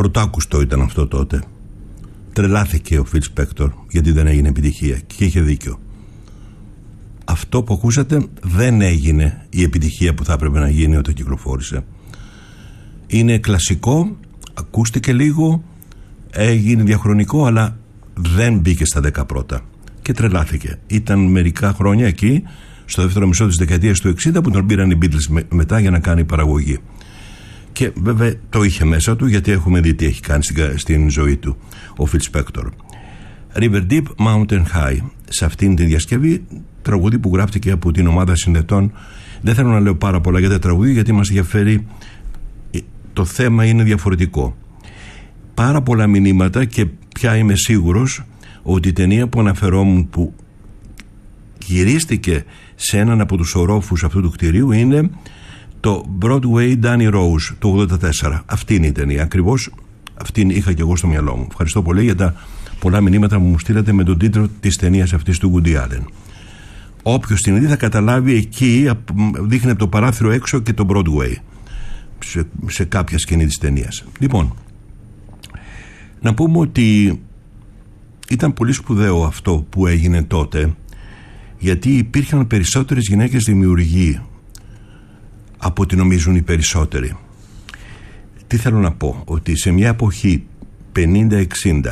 Πρωτάκουστο ήταν αυτό τότε. Τρελάθηκε ο Phil Spector γιατί δεν έγινε επιτυχία και είχε δίκιο. Αυτό που ακούσατε δεν έγινε η επιτυχία που θα έπρεπε να γίνει όταν κυκλοφόρησε. Είναι κλασικό, ακούστηκε λίγο, έγινε διαχρονικό, αλλά δεν μπήκε στα 10 πρώτα και τρελάθηκε. Ήταν μερικά χρόνια εκεί, στο δεύτερο μισό της δεκαετίας του 60, που τον πήραν οι Beatles μετά για να κάνει παραγωγή. Και βέβαια το είχε μέσα του, γιατί έχουμε δει τι έχει κάνει στην ζωή του ο Phil Spector. River Deep, Mountain High. Σε αυτήν την διασκευή, τραγούδι που γράφτηκε από την ομάδα συνδετών. Δεν θέλω να λέω πάρα πολλά για τα τραγούδια, γιατί μας ενδιαφέρει. Το θέμα είναι διαφορετικό. Πάρα πολλά μηνύματα, και πια είμαι σίγουρος ότι η ταινία που αναφερόμουν, που γυρίστηκε σε έναν από τους ορόφους αυτού του κτηρίου, είναι το Broadway Danny Rose του 1984. Αυτή είναι η ταινία. Ακριβώς αυτήν είχα και εγώ στο μυαλό μου. Ευχαριστώ πολύ για τα πολλά μηνύματα που μου στείλατε με τον τίτλο της ταινίας αυτής του Woody Allen. Όποιος την δει θα καταλάβει, εκεί δείχνει από το παράθυρο έξω και το Broadway σε κάποια σκηνή της ταινίας. Λοιπόν, να πούμε ότι ήταν πολύ σπουδαίο αυτό που έγινε τότε, γιατί υπήρχαν περισσότερες γυναίκες δημιουργοί από ό,τι νομίζουν οι περισσότεροι. Τι θέλω να πω? Ότι σε μια εποχή 50-60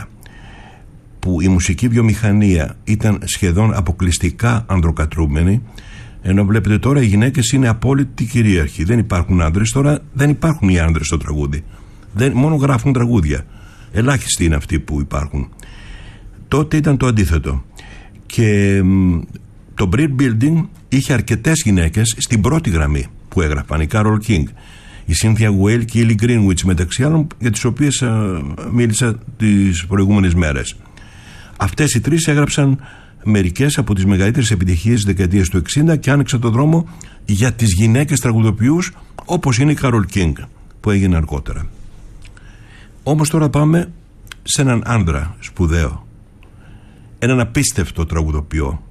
που η μουσική βιομηχανία ήταν σχεδόν αποκλειστικά ανδροκατρούμενη, ενώ βλέπετε τώρα οι γυναίκες είναι απόλυτοι κυρίαρχοι. Δεν υπάρχουν άντρες τώρα, δεν υπάρχουν οι άντρες στο τραγούδι. Μόνο γράφουν τραγούδια. Ελάχιστοι είναι αυτοί που υπάρχουν. Τότε ήταν το αντίθετο. Και το Brill Building είχε αρκετές γυναίκες στην πρώτη γραμμή που έγραφαν. Η Carole King, η Cynthia Weil και η Ellie Greenwich, μεταξύ άλλων, για τις οποίες μίλησα τις προηγούμενες μέρες. Αυτές οι τρεις έγραψαν μερικές από τις μεγαλύτερες επιτυχίες της δεκαετίας του 60 και άνοιξαν τον δρόμο για τις γυναίκες τραγουδοποιούς, όπως είναι η Carole King, που έγινε αργότερα. Όμως τώρα πάμε σε έναν άντρα σπουδαίο, έναν απίστευτο τραγουδοποιό.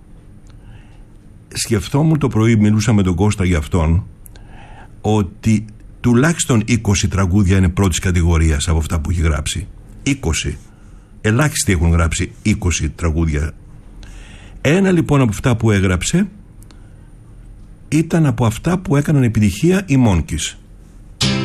Σκεφτόμουν το πρωί, μιλούσα με τον Κώστα για αυτόν, ότι τουλάχιστον 20 τραγούδια είναι πρώτης κατηγορίας από αυτά που έχει γράψει. 20. Ελάχιστοι έχουν γράψει 20 τραγούδια. Ένα λοιπόν από αυτά που έγραψε ήταν από αυτά που έκαναν επιτυχία οι Monkees.